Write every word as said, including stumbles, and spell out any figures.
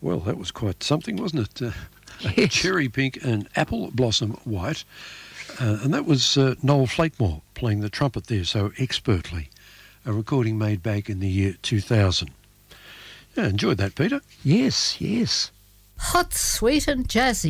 Well, that was quite something, wasn't it? Uh, Yes. Cherry Pink and Apple Blossom White. Uh, and that was uh, Noel Flakemore playing the trumpet there so expertly. A recording made back in the year two thousand. Yeah, enjoyed that, Peter. Yes, yes. Hot, sweet and jazzy.